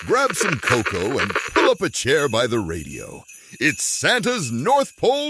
grab some cocoa and pull up a chair by the radio. It's Santa's North Pole